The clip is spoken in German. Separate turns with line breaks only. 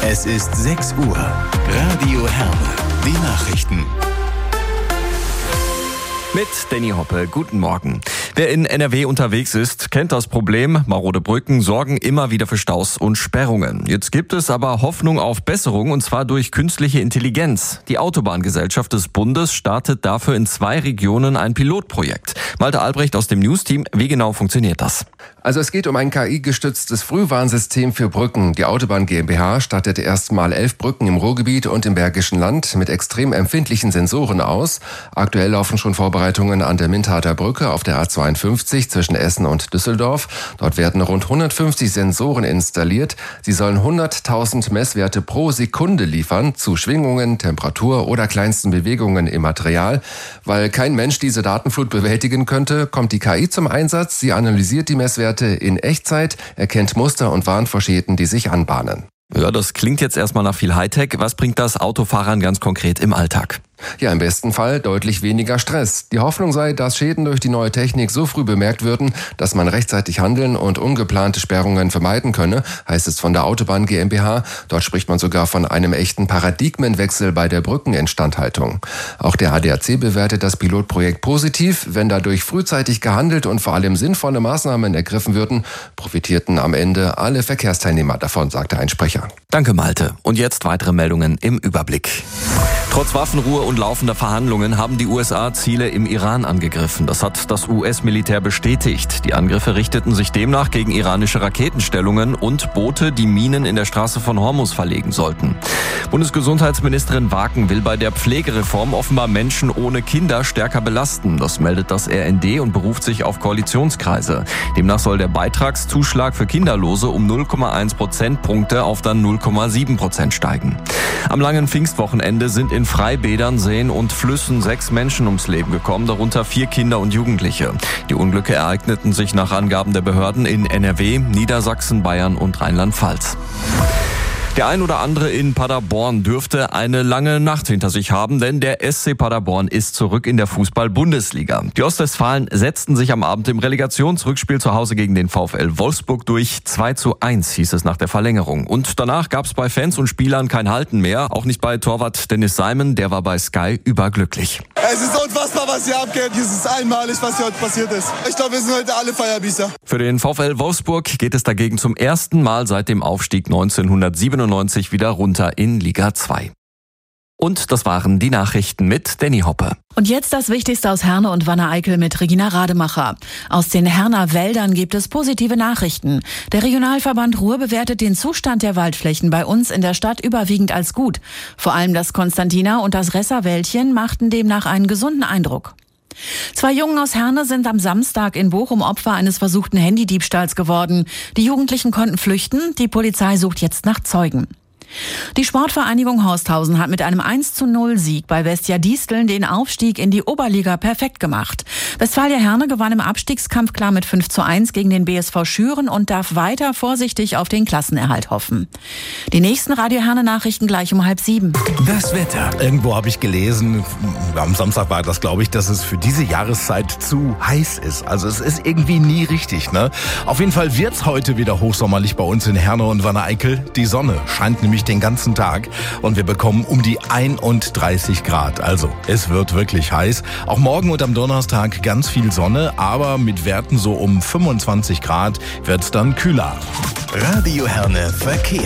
Es ist 6 Uhr. Radio Herne. Die Nachrichten.
Mit Danny Hoppe, guten Morgen. Wer in NRW unterwegs ist, kennt das Problem. Marode Brücken sorgen immer wieder für Staus und Sperrungen. Jetzt gibt es aber Hoffnung auf Besserung, und zwar durch künstliche Intelligenz. Die Autobahngesellschaft des Bundes startet dafür in 2 Regionen ein Pilotprojekt. Malte Albrecht aus dem News-Team, wie genau funktioniert das?
Also es geht um ein KI-gestütztes Frühwarnsystem für Brücken. Die Autobahn GmbH startet erstmal 11 Brücken im Ruhrgebiet und im Bergischen Land mit extrem empfindlichen Sensoren aus. Aktuell laufen schon Vorbereitungen an der Mintarter Brücke auf der A52 zwischen Essen und Düsseldorf. Dort werden rund 150 Sensoren installiert. Sie sollen 100.000 Messwerte pro Sekunde liefern zu Schwingungen, Temperatur oder kleinsten Bewegungen im Material. Weil kein Mensch diese Datenflut bewältigen könnte, kommt die KI zum Einsatz. Sie analysiert die Messwerte in Echtzeit, erkennt Muster und warnt vor Schäden, die sich anbahnen.
Ja, das klingt jetzt erstmal nach viel Hightech. Was bringt das Autofahrern ganz konkret im Alltag?
Ja, im besten Fall deutlich weniger Stress. Die Hoffnung sei, dass Schäden durch die neue Technik so früh bemerkt würden, dass man rechtzeitig handeln und ungeplante Sperrungen vermeiden könne, heißt es von der Autobahn GmbH. Dort spricht man sogar von einem echten Paradigmenwechsel bei der Brückeninstandhaltung. Auch der ADAC bewertet das Pilotprojekt positiv. Wenn dadurch frühzeitig gehandelt und vor allem sinnvolle Maßnahmen ergriffen würden, profitierten am Ende alle Verkehrsteilnehmer davon, sagte ein Sprecher.
Danke, Malte. Und jetzt weitere Meldungen im Überblick. Trotz Waffenruhe und laufender Verhandlungen haben die USA Ziele im Iran angegriffen. Das hat das US-Militär bestätigt. Die Angriffe richteten sich demnach gegen iranische Raketenstellungen und Boote, die Minen in der Straße von Hormuz verlegen sollten. Bundesgesundheitsministerin Waken will bei der Pflegereform offenbar Menschen ohne Kinder stärker belasten. Das meldet das RND und beruft sich auf Koalitionskreise. Demnach soll der Beitragszuschlag für Kinderlose um 0,1 Prozentpunkte auf dann 0,7% steigen. Am langen Pfingstwochenende sind in Freibädern, Seen und Flüssen 6 Menschen ums Leben gekommen, darunter 4 Kinder und Jugendliche. Die Unglücke ereigneten sich nach Angaben der Behörden in NRW, Niedersachsen, Bayern und Rheinland-Pfalz. Der ein oder andere in Paderborn dürfte eine lange Nacht hinter sich haben, denn der SC Paderborn ist zurück in der Fußball-Bundesliga. Die Ostwestfalen setzten sich am Abend im Relegationsrückspiel zu Hause gegen den VfL Wolfsburg durch. 2:1 hieß es nach der Verlängerung. Und danach gab es bei Fans und Spielern kein Halten mehr, auch nicht bei Torwart Dennis Simon, der war bei Sky überglücklich.
Es ist unfassbar, was hier abgeht. Es ist einmalig, was hier heute passiert ist. Ich glaube, wir sind heute alle Feierbießer.
Für den VfL Wolfsburg geht es dagegen zum ersten Mal seit dem Aufstieg 1997 wieder runter in Liga 2. Und das waren die Nachrichten mit Danny Hoppe.
Und jetzt das Wichtigste aus Herne und Wanne-Eickel mit Regina Rademacher. Aus den Herner Wäldern gibt es positive Nachrichten. Der Regionalverband Ruhr bewertet den Zustand der Waldflächen bei uns in der Stadt überwiegend als gut. Vor allem das Konstantina und das Resserwäldchen machten demnach einen gesunden Eindruck. 2 Jungen aus Herne sind am Samstag in Bochum Opfer eines versuchten Handydiebstahls geworden. Die Jugendlichen konnten flüchten, die Polizei sucht jetzt nach Zeugen. Die Sportvereinigung Horsthausen hat mit einem 1:0-Sieg bei Vestia Disteln den Aufstieg in die Oberliga perfekt gemacht. Westfalia Herne gewann im Abstiegskampf klar mit 5:1 gegen den BSV Schüren und darf weiter vorsichtig auf den Klassenerhalt hoffen. Die nächsten Radio Herne Nachrichten gleich um 6:30.
Das Wetter.
Irgendwo habe ich gelesen, am Samstag war das, glaube ich, dass es für diese Jahreszeit zu heiß ist. Also es ist irgendwie nie richtig, ne? Auf jeden Fall wird's heute wieder hochsommerlich bei uns in Herne und Wanne-Eickel. Die Sonne scheint nämlich den ganzen Tag und wir bekommen um die 31 Grad. Also es wird wirklich heiß. Auch morgen und am Donnerstag ganz viel Sonne, aber mit Werten so um 25 Grad wird's dann kühler.
Radio Herne Verkehr.